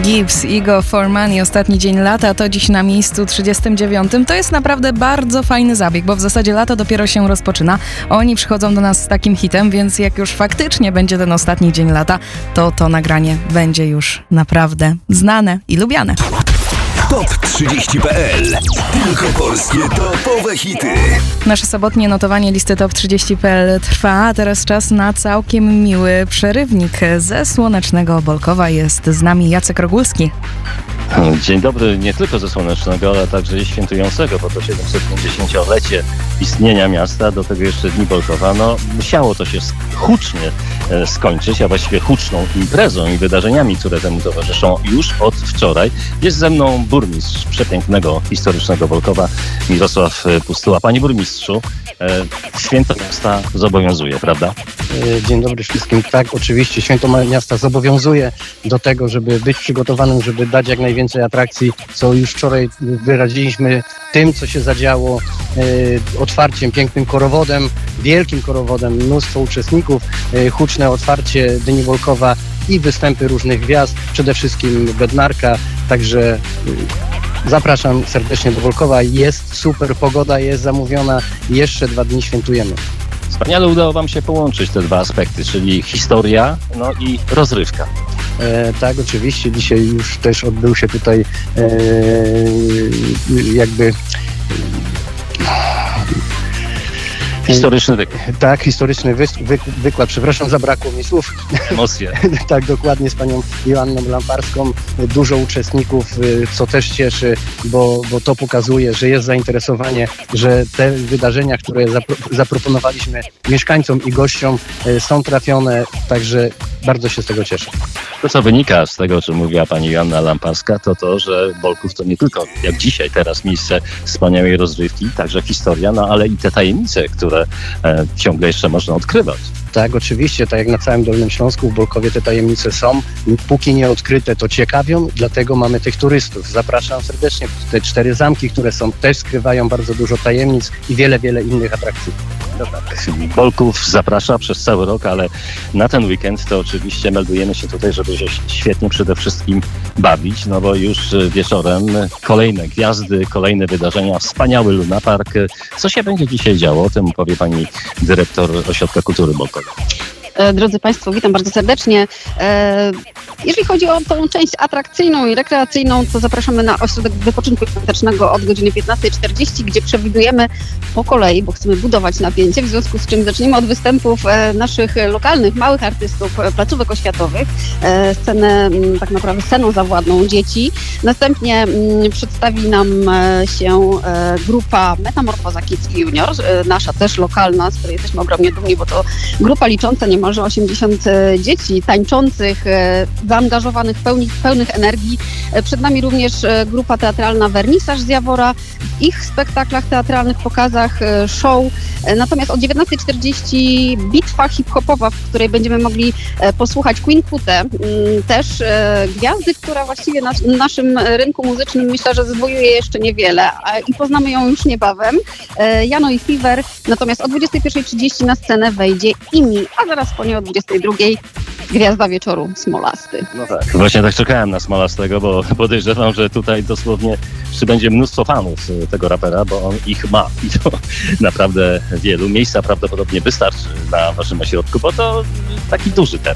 Gibbs, Ego for Money, ostatni dzień lata, to dziś na miejscu 39. To jest naprawdę bardzo fajny zabieg, bo w zasadzie lato dopiero się rozpoczyna. Oni przychodzą do nas z takim hitem, więc jak już faktycznie będzie ten ostatni dzień lata, to nagranie będzie już naprawdę znane i lubiane. Top30.pl. Tylko polskie topowe hity. Nasze sobotnie notowanie listy Top30.pl trwa, a teraz czas na całkiem miły przerywnik. Ze słonecznego Bolkowa jest z nami Jacek Rogulski. Dzień dobry, nie tylko ze słonecznego, ale także świętującego, bo to 750-lecie istnienia miasta, do tego jeszcze Dni Bolkowa. Musiało to się hucznie skończyć, a właściwie huczną imprezą i wydarzeniami, które temu towarzyszą już od wczoraj. Jest ze mną burmistrz przepięknego, historycznego Bolkowa, Mirosław Pustuła. Panie burmistrzu, święto miasta zobowiązuje, prawda? Dzień dobry wszystkim. Tak, oczywiście święto miasta zobowiązuje do tego, żeby być przygotowanym, żeby dać jak najwięcej atrakcji, co już wczoraj wyraziliśmy tym, co się zadziało otwarciem, pięknym korowodem, wielkim korowodem, mnóstwo uczestników, huczne otwarcie Dni Bolkowa i występy różnych gwiazd, przede wszystkim Bednarka, także zapraszam serdecznie do Bolkowa. Jest super, pogoda jest zamówiona, jeszcze 2 dni świętujemy. Wspaniale udało wam się połączyć te dwa aspekty, czyli historia, i rozrywka. Tak, oczywiście. Dzisiaj już też odbył się tutaj historyczny wykład. Tak, historyczny wykład. Przepraszam, zabrakło mi słów. Emocje. Tak, dokładnie, z panią Joanną Lamparską. Dużo uczestników, co też cieszy, bo to pokazuje, że jest zainteresowanie, że te wydarzenia, które zaproponowaliśmy mieszkańcom i gościom, są trafione, także bardzo się z tego cieszę. To, co wynika z tego, o czym mówiła pani Joanna Lamparska, to, że Bolków to nie tylko, jak dzisiaj, teraz miejsce wspaniałej rozrywki, także historia, ale i te tajemnice, które ciągle jeszcze można odkrywać. Tak, oczywiście, tak jak na całym Dolnym Śląsku, w Bolkowie te tajemnice są. Póki nie odkryte, to ciekawią, dlatego mamy tych turystów. Zapraszam serdecznie. Te 4 zamki, które są, też skrywają bardzo dużo tajemnic i wiele, wiele innych atrakcji. Bolków zaprasza przez cały rok, ale na ten weekend to oczywiście meldujemy się tutaj, żeby się świetnie przede wszystkim bawić, bo już wieczorem kolejne gwiazdy, kolejne wydarzenia, wspaniały lunapark. Co się będzie dzisiaj działo? O tym powie pani dyrektor Ośrodka Kultury Bolkowa. Drodzy Państwo, witam bardzo serdecznie. Jeżeli chodzi o tą część atrakcyjną i rekreacyjną, to zapraszamy na ośrodek wypoczynku świątecznego od godziny 15:40, gdzie przewidujemy po kolei, bo chcemy budować napięcie, w związku z czym zaczniemy od występów naszych lokalnych, małych artystów, placówek oświatowych. Tak naprawdę sceną zawładną dzieci. Następnie przedstawi nam się grupa Metamorfoza Kids Junior, nasza też lokalna, z której jesteśmy ogromnie dumni, bo to grupa licząca niemalże 80 dzieci tańczących, zaangażowanych, pełnych energii. Przed nami również grupa teatralna Wernisaż z Jawora, w ich spektaklach teatralnych, pokazach, show. Natomiast o 19:40 bitwa hip-hopowa, w której będziemy mogli posłuchać Queen Kutę, też gwiazdy, która właściwie na naszym rynku muzycznym myślę, że zwojuje jeszcze niewiele i poznamy ją już niebawem. Jano i Fever. Natomiast o 21:30 na scenę wejdzie Imi, a zaraz po niej o 22:00 gwiazda wieczoru Smolasty. Tak. Właśnie tak czekałem na Smolastego, bo podejrzewam, że tutaj dosłownie przybędzie mnóstwo fanów tego rapera, bo on ich ma i to naprawdę wielu. Miejsca prawdopodobnie wystarczy na waszym ośrodku, bo to taki duży teren.